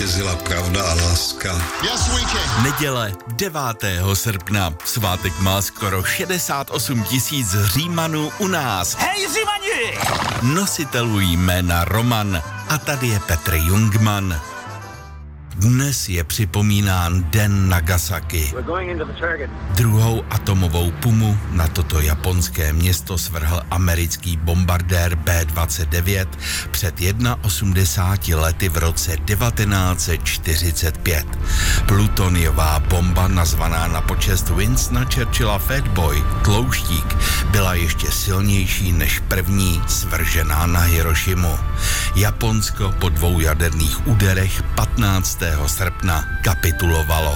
zvítězila pravda a láska. Neděle 9. srpna. Svátek má skoro 68 000 Římanů u nás. Hej, Římani! Nositelů jména Roman. A tady je Petr Jungmann. Dnes je připomínán Den Nagasaki. Druhou atomovou pumu na toto japonské město svrhl americký bombardér B-29 před 81 lety v roce 1945. Plutoniová bomba, nazvaná na počest Winstona Churchilla Fatboy, tlouštík, byla ještě silnější než první svržená na Hirošimu. Japonsko po 2 jaderných úderech 15. srpna kapitulovalo.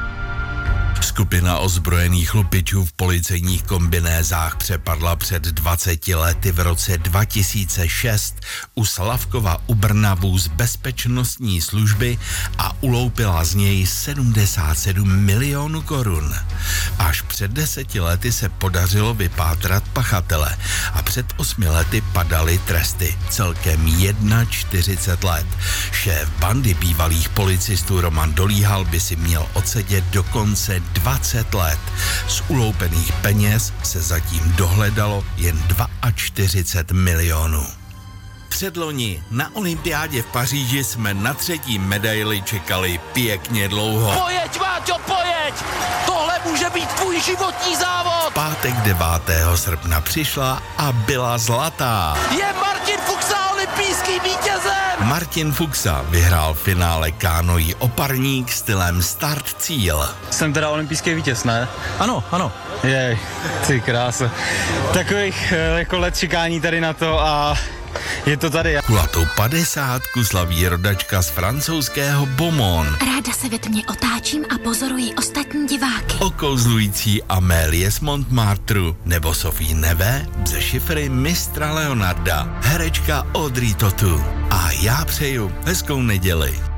Skupina ozbrojených lupičů v policejních kombinézách přepadla před 20 lety v roce 2006 u Slavkova u Brna vůz bezpečnostní služby a uloupila z něj 77 milionů korun. Až před 10 lety se podařilo vypátrat pachatele a před 8 lety padaly tresty, celkem 41 let. Šéf bandy bývalých policistů Roman Dolíhal by si měl odsedět dokonce 20 let. Z uloupených peněz se zatím dohledalo jen 42 milionů. Předloni na olympiádě v Paříži jsme na 3. medaili čekali pěkně dlouho. Pojeď, Máťo, pojeď! Tohle může být tvůj životní závod! Pátek 9. srpna přišla a byla zlatá. Je Martin Fuxa olympijským vítězem! Martin Fuxa vyhrál v finále kánoí oparník stylem start-cíl. Jsem teda olympijský vítěz, ne? Ano. Jej, ty krása. Takových jako let čekání tady na to a je to tady. Kulatou 50 slaví rodačka z francouzského Beaumont. Ráda se ve tmě otáčím a pozoruji ostatní diváky. Okouzlující Amélie z Montmartru nebo Sophie Neve ze šifry mistra Leonarda. Herečka Audrey Tautou. A já přeju hezkou neděli.